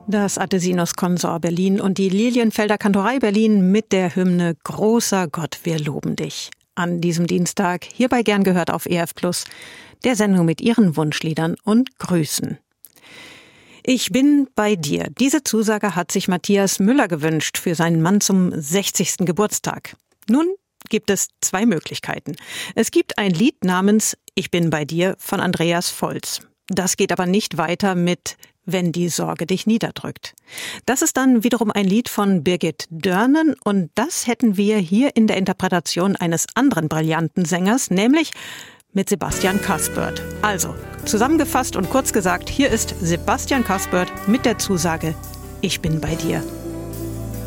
Das Athesinus Consor Berlin und die Lilienfelder Kantorei Berlin mit der Hymne Großer Gott, wir loben dich. An diesem Dienstag, hierbei gern gehört auf EF+, der Sendung mit ihren Wunschliedern und Grüßen. Ich bin bei dir. Diese Zusage hat sich Matthias Müller gewünscht für seinen Mann zum 60. Geburtstag. Nun gibt es zwei Möglichkeiten. Es gibt ein Lied namens Ich bin bei dir von Andreas Volz. Das geht aber nicht weiter mit Wenn die Sorge dich niederdrückt. Das ist dann wiederum ein Lied von Birgit Dörnen und das hätten wir hier in der Interpretation eines anderen brillanten Sängers, nämlich mit Sebastian Kaspert. Also, zusammengefasst und kurz gesagt, hier ist Sebastian Kaspert mit der Zusage Ich bin bei dir.